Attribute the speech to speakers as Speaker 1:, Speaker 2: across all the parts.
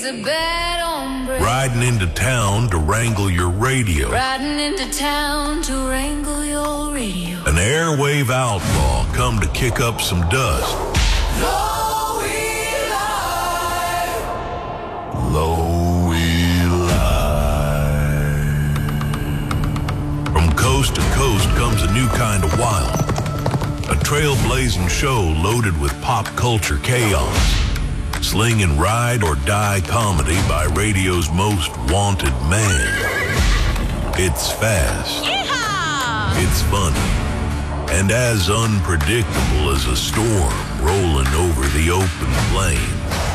Speaker 1: Riding into town to wrangle your radio.
Speaker 2: Riding into town to wrangle your radio.
Speaker 1: An airwave outlaw come to kick up some dust.
Speaker 2: Lowy Live.
Speaker 1: Lowy Live. From coast to coast comes a new kind of wild. A trailblazing show loaded with pop culture chaos. Slinging ride or die comedy by radio's most wanted man. It's fast.
Speaker 2: Yeehaw!
Speaker 1: It's funny. And as unpredictable as a storm rolling over the open plain.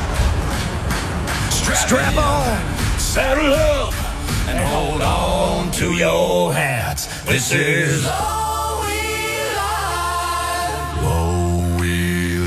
Speaker 3: Strap on, saddle up, and hold on to your hats. This is
Speaker 2: Lowy Live.
Speaker 1: Lowy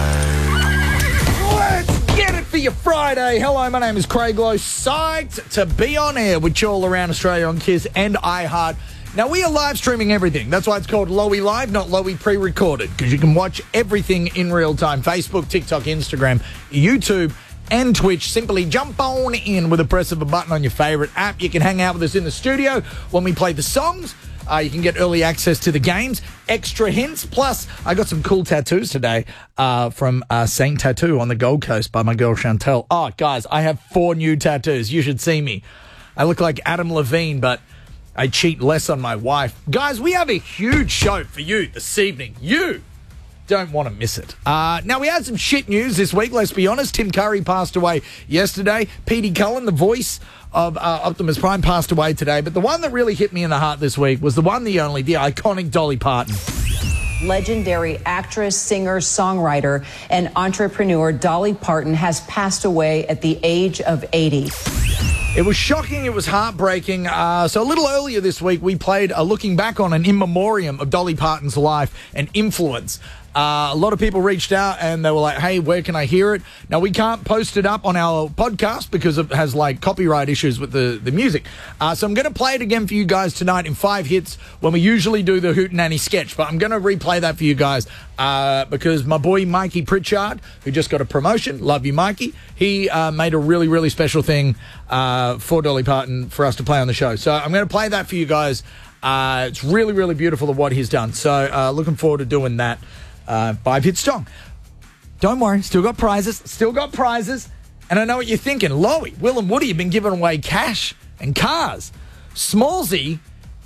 Speaker 1: Live.
Speaker 4: Let's get it for your Friday. Hello, my name is Craig Lowe. Psyched to be on air with you all around Australia on KISS and iHeart. Now, we are live streaming everything. That's why it's called Lowy Live, not Lowy pre-recorded, because you can watch everything in real time. Facebook, TikTok, Instagram, YouTube, and Twitch. Simply jump on in with a press of a button on your favourite app. You can hang out with us in the studio when we play the songs. You can get early access to the games, extra hints. Plus, I got some cool tattoos today from Saint Tattoo on the Gold Coast by my girl Chantel. Oh, guys, I have 4 new tattoos. You should see me. I look like Adam Levine, but I cheat less on my wife. Guys, we have a huge show for you this evening. You don't want to miss it. Now, we had some shit news this week, let's be honest. Tim Curry passed away yesterday. Petey Cullen, the voice of Optimus Prime, passed away today. But the one that really hit me in the heart this week was the one, the only, the iconic Dolly Parton.
Speaker 5: Legendary actress, singer, songwriter, and entrepreneur Dolly Parton has passed away at the age of 80.
Speaker 4: It was shocking. It was heartbreaking. So a little earlier this week, we played a looking back on an in memoriam of Dolly Parton's life and influence. A lot of people reached out and they were like, hey, where can I hear it? Now, we can't post it up on our podcast because it has like copyright issues with the music. So I'm going to play it again for you guys tonight in 5 hits when we usually do the Hootenanny sketch. But I'm going to replay that for you guys because my boy Mikey Pritchard, who just got a promotion, love you, Mikey, he made a really, really special thing for Dolly Parton for us to play on the show. So I'm going to play that for you guys. It's really, really beautiful of what he's done. So looking forward to doing that. 5-hit song. Don't worry, still got prizes. And I know what you're thinking. Lowy, Will and Woody have been giving away cash and cars. Smallsy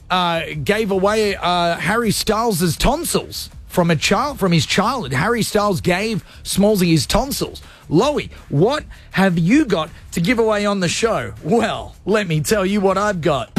Speaker 4: gave away Harry Styles' tonsils from his childhood. Harry Styles gave Smallsy his tonsils. Lowy, what have you got to give away on the show? Well, let me tell you what I've got.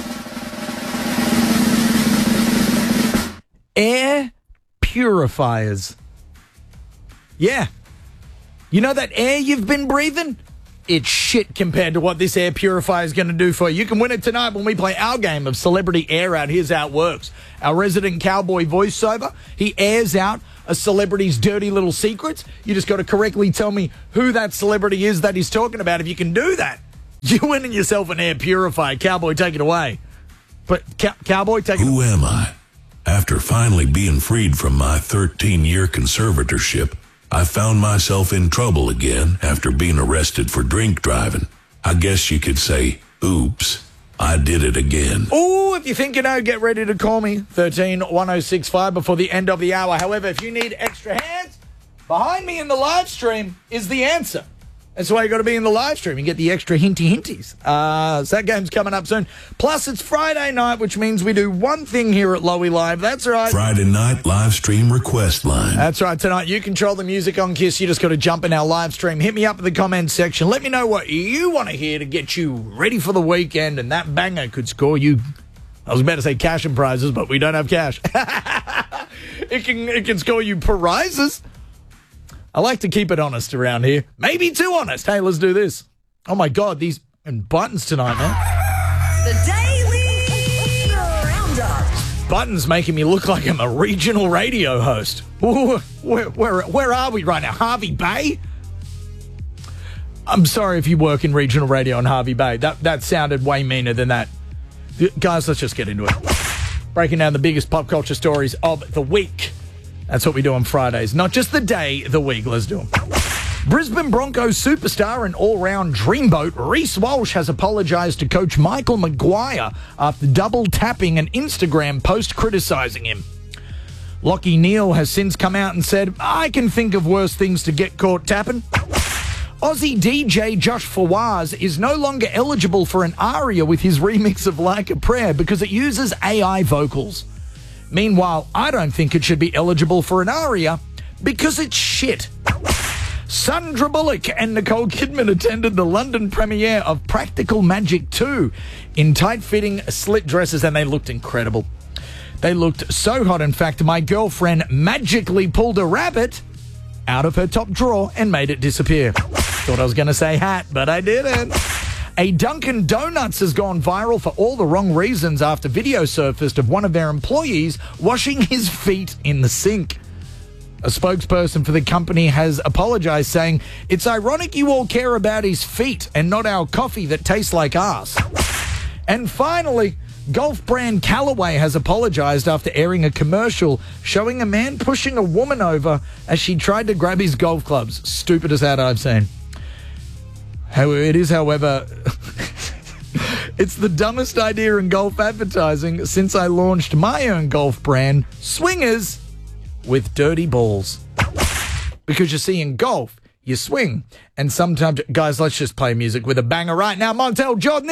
Speaker 4: Air purifiers. Yeah. You know that air you've been breathing? It's shit compared to what this air purifier is going to do for you. You can win it tonight when we play our game of Celebrity Air Out. Here's how it works. Our resident cowboy voiceover, he airs out a celebrity's dirty little secrets. You just got to correctly tell me who that celebrity is that he's talking about. If you can do that, you're winning yourself an air purifier. Cowboy, take it away. But Cowboy, take it away.
Speaker 1: Who am I? After finally being freed from my 13-year conservatorship, I found myself in trouble again after being arrested for drink driving. I guess you could say, oops, I did it again.
Speaker 4: Oh, if you think you know, get ready to call me. 13-1065 before the end of the hour. However, if you need extra hands, behind me in the live stream is the answer. That's why you got to be in the live stream. You get the extra hinties. So that game's coming up soon. Plus, it's Friday night, which means we do one thing here at Lowy Live. That's right.
Speaker 1: Friday night live stream request line.
Speaker 4: That's right. Tonight, you control the music on KISS. You just got to jump in our live stream. Hit me up in the comments section. Let me know what you want to hear to get you ready for the weekend. And that banger could score you, I was about to say cash and prizes, but we don't have cash. It can score you prizes. I like to keep it honest around here. Maybe too honest. Hey, let's do this. Oh, my God, these buttons tonight, man.
Speaker 2: The Daily Roundup.
Speaker 4: Buttons making me look like I'm a regional radio host. Ooh, where are we right now? Harvey Bay? I'm sorry if you work in regional radio in Harvey Bay. That sounded way meaner than that. Guys, let's just get into it. Breaking down the biggest pop culture stories of the week. That's what we do on Fridays. Not just the day, the week. Let's do them. Brisbane Broncos superstar and all-round dreamboat Reece Walsh has apologised to coach Michael Maguire after double-tapping an Instagram post criticising him. Lachie Neale has since come out and said, I can think of worse things to get caught tapping. Aussie DJ Josh Fawaz is no longer eligible for an ARIA with his remix of Like a Prayer because it uses AI vocals. Meanwhile, I don't think it should be eligible for an ARIA because it's shit. Sandra Bullock and Nicole Kidman attended the London premiere of Practical Magic 2 in tight-fitting slit dresses, and they looked incredible. They looked so hot, in fact, my girlfriend magically pulled a rabbit out of her top drawer and made it disappear. Thought I was going to say hat, but I didn't. A Dunkin' Donuts has gone viral for all the wrong reasons after video surfaced of one of their employees washing his feet in the sink. A spokesperson for the company has apologized, saying, it's ironic you all care about his feet and not our coffee that tastes like arse. And finally, golf brand Callaway has apologized after airing a commercial showing a man pushing a woman over as she tried to grab his golf clubs. Stupidest ad I've seen. It is, however, it's the dumbest idea in golf advertising since I launched my own golf brand, Swingers with Dirty Balls. Because you see, in golf, you swing. And sometimes, guys, let's just play music with a banger right now. Montel Jordan.